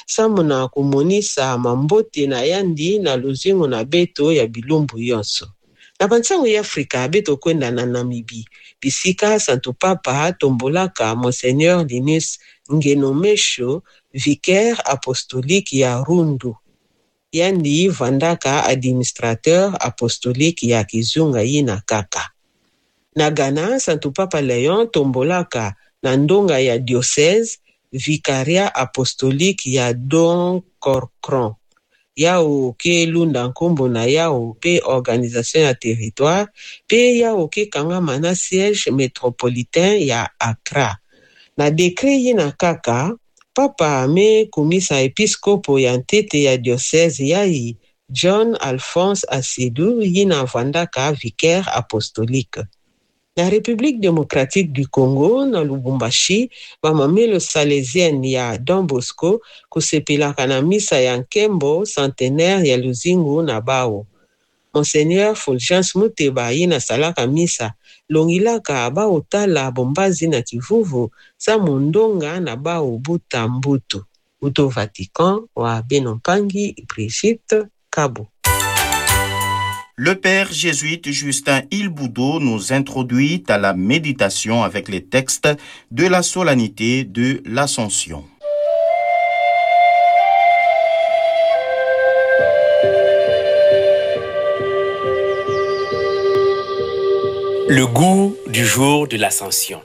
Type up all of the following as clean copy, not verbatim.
sambo na komonisa mambote na yandi na luzingo na beto ya bilumbu yonso. Na bansango ya Afrika beto kwenda na Namibie, bisika Santo Papa tombolaka Monseigneur Linus Ngenomesho, vicaire apostolique ya Rundu. Yandi vandaka administrateur apostolique ya Kizunga yina kaka. Na Ghana, Santo Papa Leon tombolaka na ndonga ya diocèse, vicaria apostolique ya Don Corcron. Yao ke lunda nkombo na yao pe organisation ya territoire, pe yao ke kangama na siège métropolitain ya Accra. Na décret yina kaka, Papa me kumisa episkopo ya ntete ya diocèse yai John Alphonse Asidou yina vandaka vicaire apostolique. Na République démocratique du Congo, na Lubumbashi, bamamelo salesienne ya Don Bosco kusepelaka na misa ya nkembo centenaire ya luzingu na bao. Monseigneur Fulgence Muteba yina salaka misa, longilaka bao tala bombazi na kivuvu, sa mundonga na bao buta mbutu. Uto Vatican wa Benompangi, Brigitte Kabo. Le père jésuite Justin Ilboudo nous introduit à la méditation avec les textes de la solennité de l'Ascension. Le goût du jour de l'Ascension.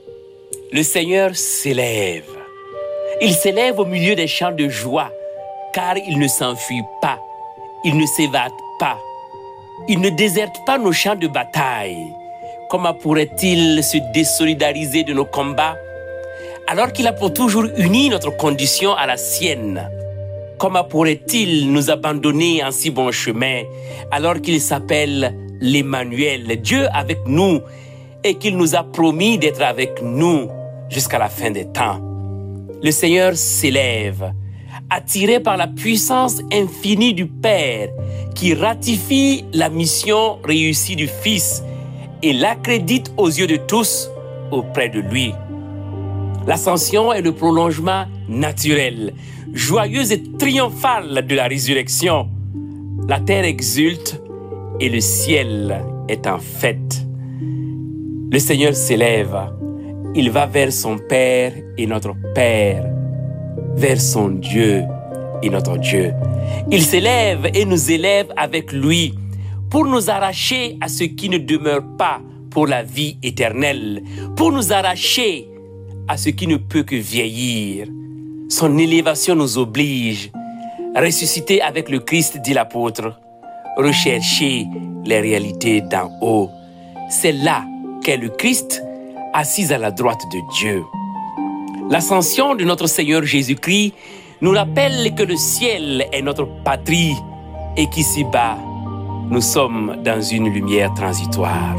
Le Seigneur s'élève. Il s'élève au milieu des chants de joie, car il ne s'enfuit pas, il ne s'évade pas. Il ne déserte pas nos champs de bataille. Comment pourrait-il se désolidariser de nos combats alors qu'il a pour toujours uni notre condition à la sienne? Comment pourrait-il nous abandonner en si bon chemin alors qu'il s'appelle l'Emmanuel, Dieu avec nous, et qu'il nous a promis d'être avec nous jusqu'à la fin des temps? Le Seigneur s'élève, attiré par la puissance infinie du Père, qui ratifie la mission réussie du Fils et l'accrédite aux yeux de tous auprès de lui. L'ascension est le prolongement naturel, joyeux et triomphal de la résurrection. La terre exulte et le ciel est en fête. Le Seigneur s'élève, il va vers son Père et notre Père, vers son Dieu et notre Dieu. Il s'élève et nous élève avec lui pour nous arracher à ce qui ne demeure pas pour la vie éternelle, pour nous arracher à ce qui ne peut que vieillir. Son élévation nous oblige. Ressusciter avec le Christ, dit l'apôtre, rechercher les réalités d'en haut. C'est là qu'est le Christ, assis à la droite de Dieu. L'ascension de notre Seigneur Jésus-Christ nous rappelle que le ciel est notre patrie et qu'ici-bas, nous sommes dans une lumière transitoire.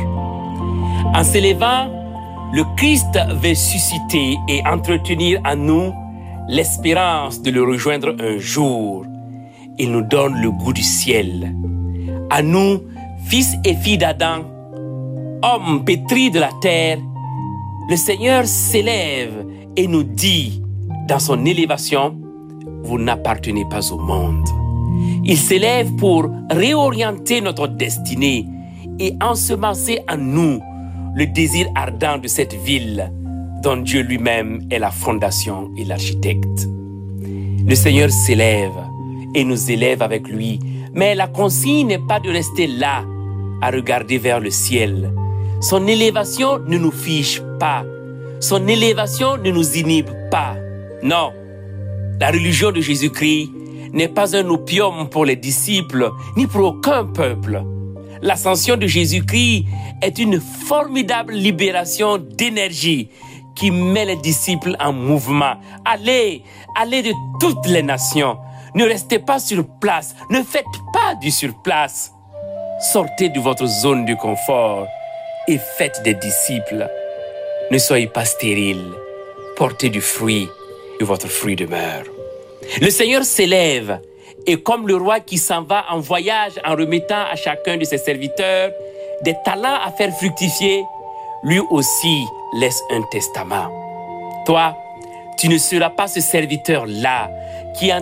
En s'élevant, le Christ veut susciter et entretenir en nous l'espérance de le rejoindre un jour. Il nous donne le goût du ciel. À nous, fils et filles d'Adam, hommes pétris de la terre, le Seigneur s'élève et nous dit dans son élévation, vous n'appartenez pas au monde. Il s'élève pour réorienter notre destinée et ensemencer en nous le désir ardent de cette ville dont Dieu lui-même est la fondation et l'architecte. Le Seigneur s'élève et nous élève avec lui, mais la consigne n'est pas de rester là à regarder vers le ciel. Son élévation ne nous fige pas. Son élévation ne nous inhibe pas. Non, la religion de Jésus-Christ n'est pas un opium pour les disciples, ni pour aucun peuple. L'ascension de Jésus-Christ est une formidable libération d'énergie qui met les disciples en mouvement. Allez de toutes les nations. Ne restez pas sur place. Ne faites pas du surplace. Sortez de votre zone de confort et faites des disciples. Ne soyez pas stériles. Portez du fruit et votre fruit demeure. Le Seigneur s'élève et comme le roi qui s'en va en voyage en remettant à chacun de ses serviteurs des talents à faire fructifier, lui aussi laisse un testament. Toi, tu ne seras pas ce serviteur-là qui en